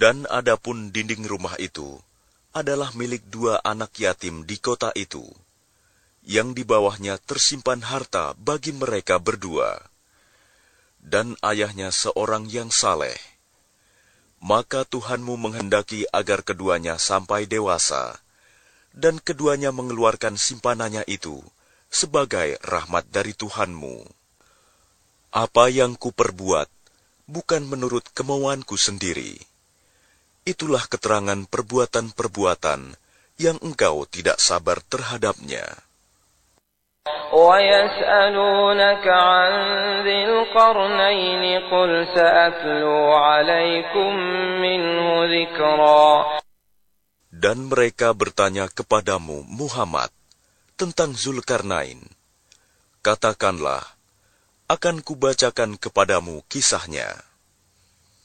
Dan adapun dinding rumah itu adalah milik 2 anak yatim di kota itu, yang di bawahnya tersimpan harta bagi mereka berdua, dan ayahnya seorang yang saleh. Maka Tuhanmu menghendaki agar keduanya sampai dewasa, dan keduanya mengeluarkan simpanannya itu sebagai rahmat dari Tuhanmu. Apa yang kuperbuat bukan menurut kemauanku sendiri. Itulah keterangan perbuatan-perbuatan yang engkau tidak sabar terhadapnya. وَيَسْأَلُونَكَ عَنْ ذِي الْقَرْنَيْنِ قُلْ سَأَتْلُو عَلَيْكُمْ مِنْهُ ذِكْرًا. Dan mereka bertanya kepadamu, Muhammad, tentang Zulkarnain. Katakanlah, akan kubacakan kepadamu kisahnya.